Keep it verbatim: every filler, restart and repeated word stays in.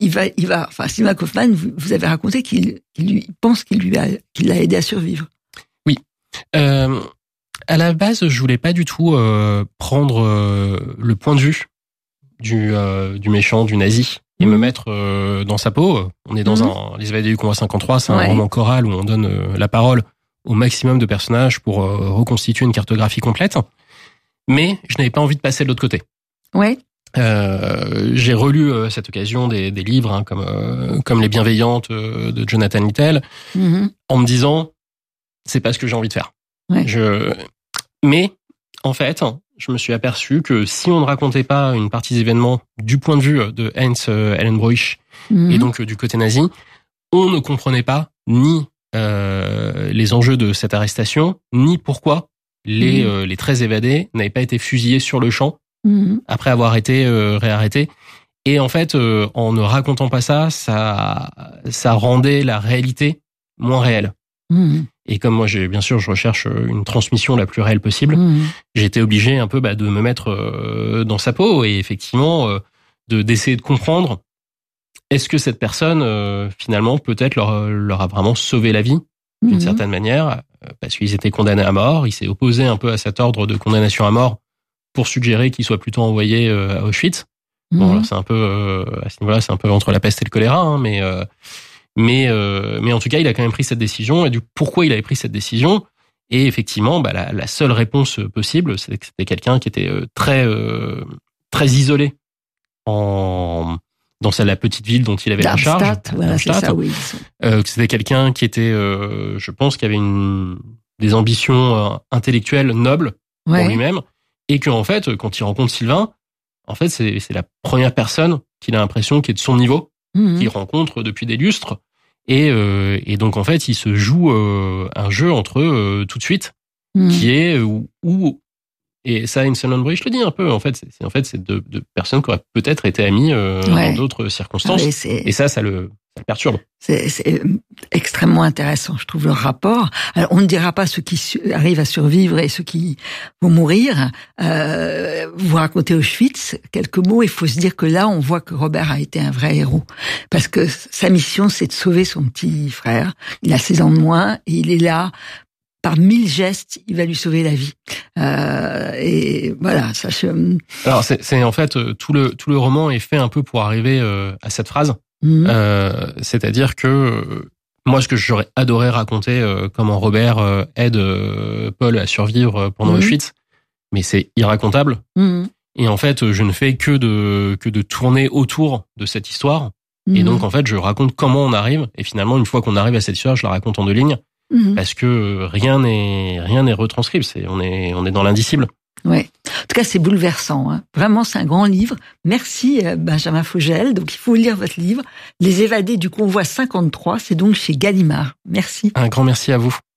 il va, il va, enfin, Silvan Kaufman, vous, vous avez raconté qu'il, qu'il lui, il pense qu'il lui a, qu'il l'a aidé à survivre. Oui. Euh, à la base, je voulais pas du tout euh, prendre euh, le point de vue du, euh, du méchant, du nazi, et mmh. me mettre euh, dans sa peau. On est dans mmh. un, Les Évadés du Convoi cinquante-trois, c'est ouais. un roman choral où on donne euh, la parole au maximum de personnages pour euh, reconstituer une cartographie complète. Mais je n'avais pas envie de passer de l'autre côté. Ouais. Euh, j'ai relu euh, à cette occasion des, des livres hein, comme euh, comme Les Bienveillantes euh, de Jonathan Littell, mmh. en me disant c'est pas ce que j'ai envie de faire. Ouais. Je mais en fait, je me suis aperçu que si on ne racontait pas une partie des événements du point de vue de Heinz euh, Ellenbroich mmh. et donc euh, du côté nazi, on ne comprenait pas ni euh, les enjeux de cette arrestation, ni pourquoi les mmh. euh, les treize évadés n'avaient pas été fusillés sur le champ. Mmh. Après avoir été euh, réarrêté. Et en fait, euh, en ne racontant pas ça, ça, ça rendait la réalité moins réelle. Mmh. Et comme moi, j'ai bien sûr, je recherche une transmission la plus réelle possible, mmh. j'ai été obligé un peu bah, de me mettre euh, dans sa peau et effectivement euh, de d'essayer de comprendre est-ce que cette personne euh, finalement peut-être leur leur a vraiment sauvé la vie d'une mmh. certaine manière parce qu'ils étaient condamnés à mort. Il s'est opposé un peu à cet ordre de condamnation à mort pour suggérer qu'il soit plutôt envoyé euh, à Auschwitz. Mmh. Bon, alors c'est un peu euh, à ce niveau-là, c'est un peu entre la peste et le choléra, hein, mais euh, mais euh, mais en tout cas, il a quand même pris cette décision. Et du pourquoi il avait pris cette décision? Et effectivement, bah la, la seule réponse possible, c'est que c'était quelqu'un qui était euh, très euh, très isolé en dans sa, la petite ville dont il avait la charge. Voilà, c'est ça, oui. Euh, que c'était quelqu'un qui était, euh, je pense, qui avait une des ambitions euh, intellectuelles nobles ouais. pour lui-même. Et que en fait, quand il rencontre Sylvain, en fait, c'est c'est la première personne qu'il a l'impression qui est de son niveau, mmh. qu'il rencontre depuis des lustres, et euh, et donc en fait, il se joue euh, un jeu entre eux euh, tout de suite, mmh. qui est où, où et ça, Heinz Ellenbroich le dit un peu. En fait, c'est, c'est en fait c'est deux, deux personnes qui auraient peut-être été amies euh, ouais. dans d'autres circonstances, ah, et, et ça, ça le ça le perturbe. C'est, c'est extrêmement intéressant, je trouve, leur rapport. Alors, on ne dira pas ceux qui su- arrivent à survivre et ceux qui vont mourir. Euh, vous racontez Auschwitz, quelques mots. Il faut se dire que là, on voit que Robert a été un vrai héros. Parce que sa mission, c'est de sauver son petit frère. Il a seize ans de moins et il est là. Par mille gestes, il va lui sauver la vie. Euh, et voilà, ça je... Alors, c'est, c'est en fait, tout le, tout le roman est fait un peu pour arriver euh, à cette phrase. Mmh. Euh, c'est-à-dire que euh, moi, ce que j'aurais adoré raconter, euh, comment Robert euh, aide euh, Paul à survivre pendant mmh. Auschwitz, mais c'est irracontable. Mmh. Et en fait, je ne fais que de que de tourner autour de cette histoire. Mmh. Et donc, en fait, je raconte comment on arrive. Et finalement, une fois qu'on arrive à cette histoire, je la raconte en deux lignes, mmh. parce que rien n'est rien n'est retranscrit. C'est on est on est dans l'indicible. Ouais. En tout cas, c'est bouleversant. Hein. Vraiment, c'est un grand livre. Merci, Benjamin Fogel. Donc, il faut lire votre livre. Les Évadés du Convoi cinquante-trois. C'est donc chez Gallimard. Merci. Un grand merci à vous.